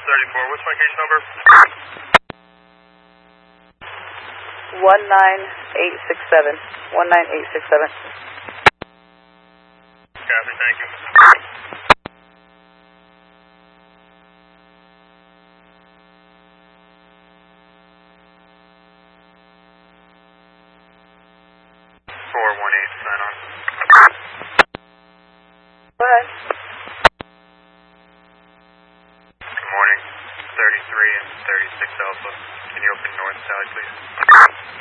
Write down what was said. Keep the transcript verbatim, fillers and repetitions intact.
thirty-four, what's my case number? one nine eight six seven. one nine eight six seven. Copy, thank you. four one eight, sign on. Go ahead. Good morning. thirty-three and thirty-six Alpha. Can you open north side, please?